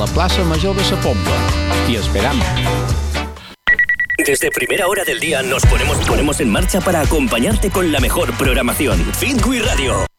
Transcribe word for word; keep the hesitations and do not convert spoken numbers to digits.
La Plaza Mayor de Sa Pobla. T'hi esperamos. Desde primera hora del día nos ponemos, ponemos en marcha para acompañarte con la mejor programación. Fitwi Radio.